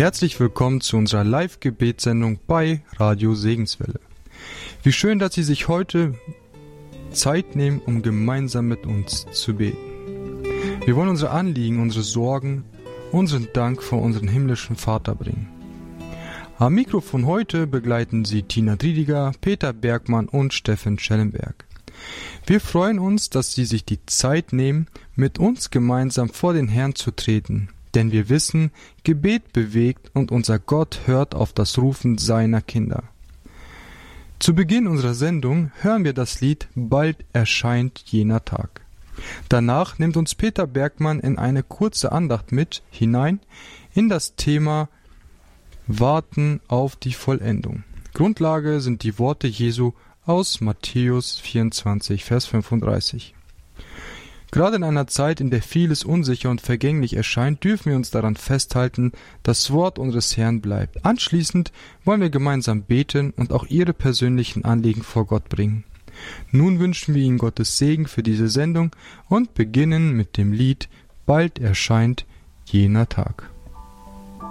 Herzlich willkommen zu unserer Live-Gebetssendung bei Radio Segenswelle. Wie schön, dass Sie sich heute Zeit nehmen, um gemeinsam mit uns zu beten. Wir wollen unsere Anliegen, unsere Sorgen, unseren Dank vor unseren himmlischen Vater bringen. Am Mikrofon heute begleiten Sie Tina Driediger, Peter Bergmann und Steffen Schellenberg. Wir freuen uns, dass Sie sich die Zeit nehmen, mit uns gemeinsam vor den Herrn zu treten. Denn wir wissen, Gebet bewegt und unser Gott hört auf das Rufen seiner Kinder. Zu Beginn unserer Sendung hören wir das Lied »Bald erscheint jener Tag«. Danach nimmt uns Peter Bergmann in eine kurze Andacht mit hinein in das Thema Warten auf die Vollendung. Grundlage sind die Worte Jesu aus Matthäus 24, Vers 35. Gerade in einer Zeit, in der vieles unsicher und vergänglich erscheint, dürfen wir uns daran festhalten, das Wort unseres Herrn bleibt. Anschließend wollen wir gemeinsam beten und auch Ihre persönlichen Anliegen vor Gott bringen. Nun wünschen wir Ihnen Gottes Segen für diese Sendung und beginnen mit dem Lied »Bald erscheint jener Tag«.